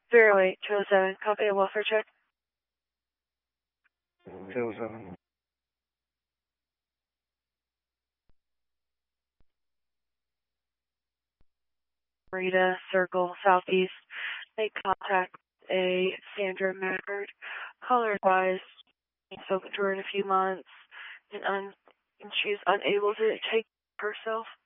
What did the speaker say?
08-207, copy a welfare check. 207. Rita Circle Southeast. Make contact a Sandra Mackard. Caller advised, spoken to her in a few months, and she's unable to take herself.